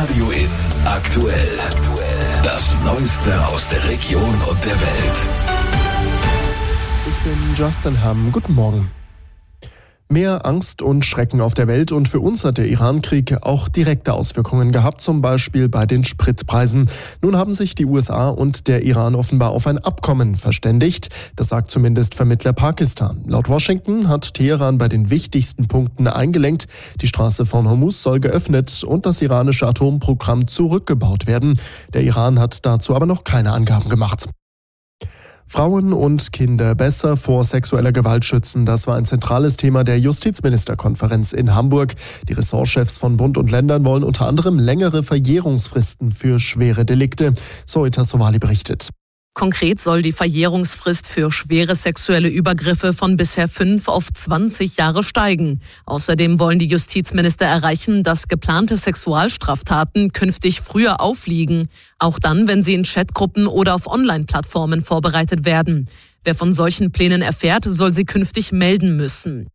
Radio In aktuell. Das Neueste aus der Region und der Welt. Ich bin Justin Hamm. Guten Morgen. Mehr Angst und Schrecken auf der Welt und für uns hat der Iran-Krieg auch direkte Auswirkungen gehabt, zum Beispiel bei den Spritpreisen. Nun haben sich die USA und der Iran offenbar auf ein Abkommen verständigt. Das sagt zumindest Vermittler Pakistan. Laut Washington hat Teheran bei den wichtigsten Punkten eingelenkt. Die Straße von Hormuz soll geöffnet und das iranische Atomprogramm zurückgebaut werden. Der Iran hat dazu aber noch keine Angaben gemacht. Frauen und Kinder besser vor sexueller Gewalt schützen, das war ein zentrales Thema der Justizministerkonferenz in Hamburg. Die Ressortchefs von Bund und Ländern wollen unter anderem längere Verjährungsfristen für schwere Delikte. Zoe Tassovali berichtet. Konkret soll die Verjährungsfrist für schwere sexuelle Übergriffe von bisher 5 auf 20 Jahre steigen. Außerdem wollen die Justizminister erreichen, dass geplante Sexualstraftaten künftig früher aufliegen. Auch dann, wenn sie in Chatgruppen oder auf Online-Plattformen vorbereitet werden. Wer von solchen Plänen erfährt, soll sie künftig melden müssen.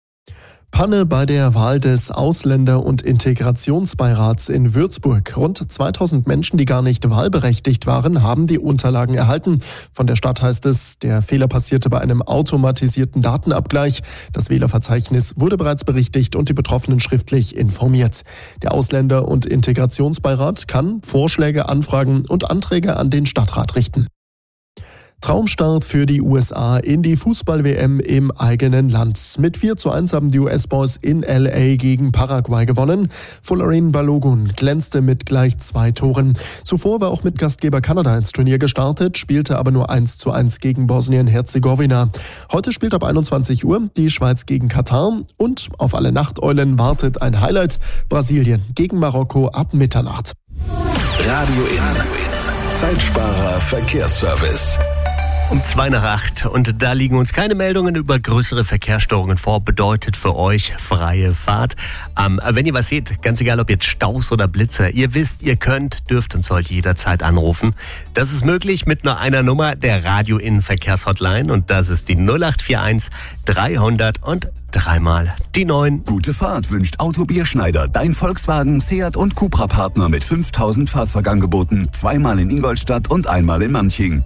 Panne bei der Wahl des Ausländer- und Integrationsbeirats in Würzburg. Rund 2000 Menschen, die gar nicht wahlberechtigt waren, haben die Unterlagen erhalten. Von der Stadt heißt es, der Fehler passierte bei einem automatisierten Datenabgleich. Das Wählerverzeichnis wurde bereits berichtigt und die Betroffenen schriftlich informiert. Der Ausländer- und Integrationsbeirat kann Vorschläge, Anfragen und Anträge an den Stadtrat richten. Traumstart für die USA in die Fußball-WM im eigenen Land. Mit 4:1 haben die US-Boys in L.A. gegen Paraguay gewonnen. Folarin Balogun glänzte mit gleich 2 Toren. Zuvor war auch mit Gastgeber Kanada ins Turnier gestartet, spielte aber nur 1:1 gegen Bosnien-Herzegowina. Heute spielt ab 21 Uhr die Schweiz gegen Katar und auf alle Nachteulen wartet ein Highlight: Brasilien gegen Marokko ab Mitternacht. Radio In. Zeitsparer Verkehrsservice. Um 7:02 und da liegen uns keine Meldungen über größere Verkehrsstörungen vor. Bedeutet für euch freie Fahrt. Wenn ihr was seht, ganz egal ob jetzt Staus oder Blitzer, ihr wisst, ihr könnt, dürft und sollt jederzeit anrufen. Das ist möglich mit nur einer Nummer, der Radio In Verkehrshotline, und das ist die 0841 300 und 3 die 9. Gute Fahrt wünscht Auto Bierschneider, dein Volkswagen, Seat und Cupra-Partner mit 5000 Fahrzeugangeboten. 2-mal in Ingolstadt und 1-mal in Manching.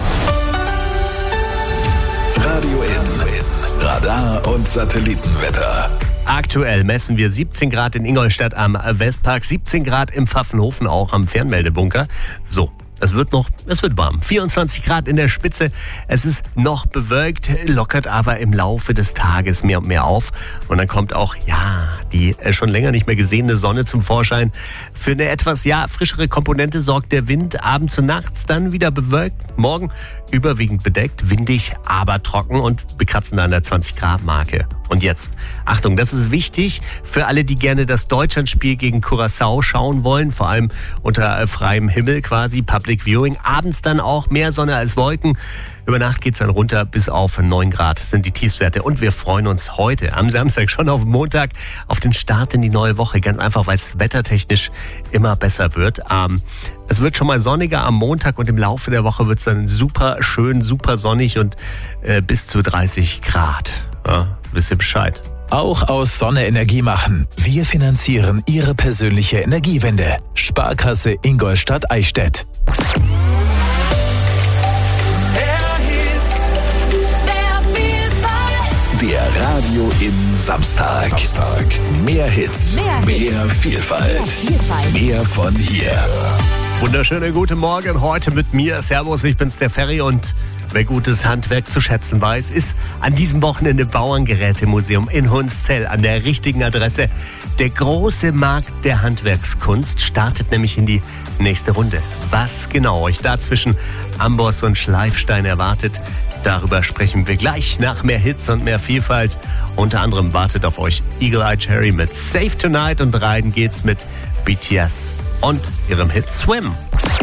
Radio In. Radar- und Satellitenwetter. Aktuell messen wir 17 Grad in Ingolstadt am Westpark, 17 Grad im Pfaffenhofen, auch am Fernmeldebunker. So. Es wird warm. 24 Grad in der Spitze. Es ist noch bewölkt, lockert aber im Laufe des Tages mehr und mehr auf. Und dann kommt auch, die schon länger nicht mehr gesehene Sonne zum Vorschein. Für eine etwas, frischere Komponente sorgt der Wind abends und nachts, dann wieder bewölkt. Morgen überwiegend bedeckt, windig, aber trocken und wir kratzen an der 20-Grad-Marke. Und jetzt, Achtung, das ist wichtig für alle, die gerne das Deutschlandspiel gegen Curaçao schauen wollen, vor allem unter freiem Himmel quasi, Public Viewing. Abends dann auch mehr Sonne als Wolken. Über Nacht geht's dann runter bis auf 9 Grad sind die Tiefstwerte. Und wir freuen uns heute am Samstag schon auf Montag auf den Start in die neue Woche. Ganz einfach, weil es wettertechnisch immer besser wird. Es wird schon mal sonniger am Montag und im Laufe der Woche wird's dann super schön, super sonnig und bis zu 30 Grad. Ja, wisst ihr Bescheid. Auch aus Sonne Energie machen. Wir finanzieren Ihre persönliche Energiewende. Sparkasse Ingolstadt-Eichstätt. Der Radio In Samstag. Mehr Hits, mehr Vielfalt, mehr von hier. Wunderschönen guten Morgen, heute mit mir. Servus, ich bin's, der Ferry, und wer gutes Handwerk zu schätzen weiß, ist an diesem Wochenende Bauerngerätemuseum in Hunszell an der richtigen Adresse. Der große Markt der Handwerkskunst startet nämlich in die nächste Runde. Was genau euch da zwischen Amboss und Schleifstein erwartet, darüber sprechen wir gleich nach mehr Hits und mehr Vielfalt. Unter anderem wartet auf euch Eagle Eye Cherry mit Save Tonight und rein geht's mit BTS und ihrem Hit Swim.